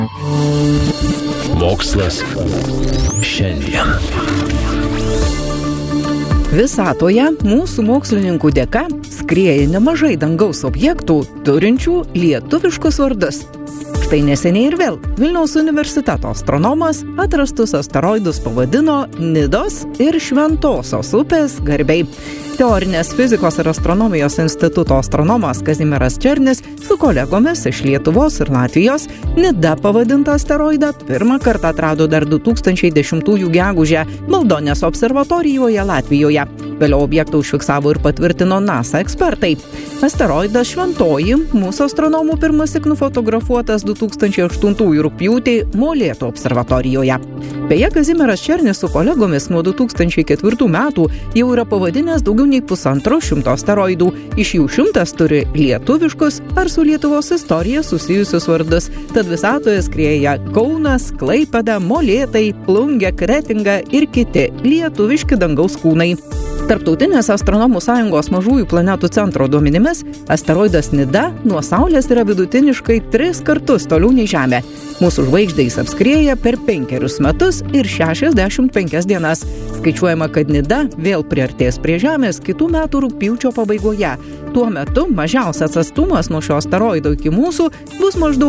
Mokslas šiandien. Visatoje mūsų mokslininkų dėka skrieja nemažai dangaus objektų, turinčių lietuviškus vardus. Štai neseniai ir vėl Vilniaus universiteto astronomas atrastus asteroidus pavadino Nidos ir Šventosios upės garbei. Teorinės fizikos ir astronomijos instituto astronomas Kazimieras Černis su kolegomis iš Lietuvos ir Latvijos Nida pavadintą asteroidą pirmą kartą atrado dar 2010 gegužę Maldonės observatorijoje Latvijoje. Vėliau objektą užfiksavo ir patvirtino NASA ekspertai. Asteroidas Šventoji mūsų astronomų pirmąsyk nufotografuotas 2008 rugpjūtį Molėtų observatorijoje. Beje, Kazimieras Černis su kolegomis nuo 2004 metų jau yra pavadinęs daugiau nei 150 asteroidų. Iš jų 100 turi lietuviškus ar su Lietuvos istorija susijusius vardus. Tad visatoje skrieja Kaunas, Klaipėda, Molėtai, Plungė, Kretinga ir kiti lietuviški dangaus kūnai. Tarptautinės astronomų sąjungos mažųjų planetų centro duomenimis, asteroidas Nida nuo Saulės yra vidutiniškai 3 kartus toliau nei Žemė. Mūsų žvaigždę jis apskrieja per 5 metus ir 65 dienas. Skaičiuojama, kad Nida vėl priartės prie Žemės kitų metų rugpjūčio pabaigoje. Tuo metu mažiausias atstumas nuo šio asteroido iki mūsų bus maždaug